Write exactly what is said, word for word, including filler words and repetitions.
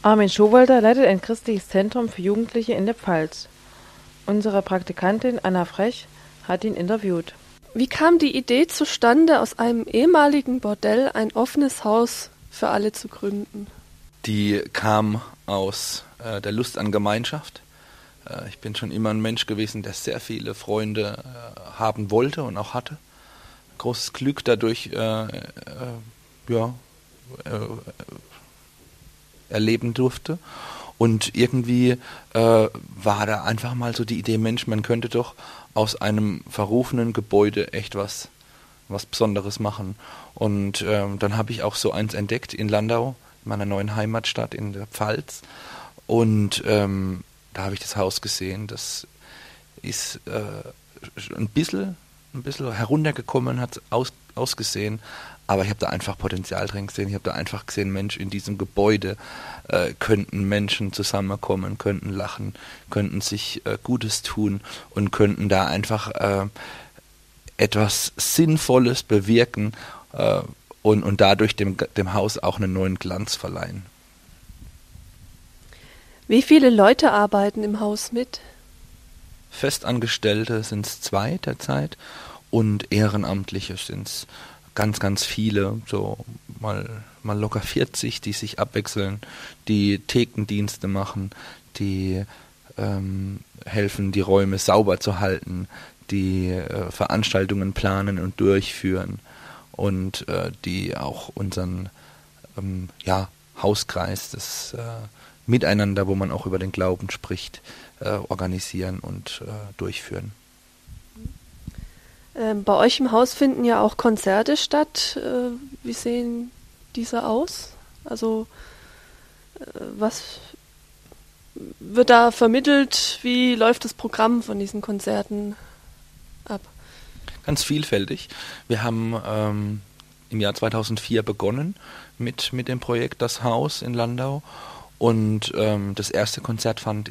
Armin Schowalter leitet ein christliches Zentrum für Jugendliche in der Pfalz. Unsere Praktikantin Anna Frech hat ihn interviewt. Wie kam die Idee zustande, aus einem ehemaligen Bordell ein offenes Haus für alle zu gründen? Die kam aus äh, der Lust an Gemeinschaft. Äh, ich bin schon immer ein Mensch gewesen, der sehr viele Freunde äh, haben wollte und auch hatte. Großes Glück dadurch äh, äh, ja, äh, erleben durfte. Und irgendwie äh, war da einfach mal so die Idee, Mensch, man könnte doch aus einem verrufenen Gebäude echt was, was Besonderes machen. Und ähm, dann habe ich auch so eins entdeckt in Landau, in meiner neuen Heimatstadt in der Pfalz. Und ähm, da habe ich das Haus gesehen. Das ist äh, ein bisschen, ein bisschen heruntergekommen, hat aus, ausgesehen. Aber ich habe da einfach Potenzial drin gesehen. Ich habe da einfach gesehen, Mensch, in diesem Gebäude äh, könnten Menschen zusammenkommen, könnten lachen, könnten sich äh, Gutes tun und könnten da einfach äh, etwas Sinnvolles bewirken äh, und, und dadurch dem, dem Haus auch einen neuen Glanz verleihen. Wie viele Leute arbeiten im Haus mit? Festangestellte sind es zwei derzeit und Ehrenamtliche sind es ganz, ganz viele, so mal, mal locker vierzig, die sich abwechseln, die Thekendienste machen, die ähm, helfen, die Räume sauber zu halten, die äh, Veranstaltungen planen und durchführen und äh, die auch unseren ähm, ja, Hauskreis, das äh, Miteinander, wo man auch über den Glauben spricht, äh, organisieren und äh, durchführen. Ähm, bei euch im Haus finden ja auch Konzerte statt. Äh, wie sehen diese aus? Also äh, was wird da vermittelt? Wie läuft das Programm von diesen Konzerten ab? Ganz vielfältig. Wir haben ähm, im Jahr zweitausendvier begonnen mit, mit dem Projekt Das Haus in Landau und ähm, das erste Konzert fand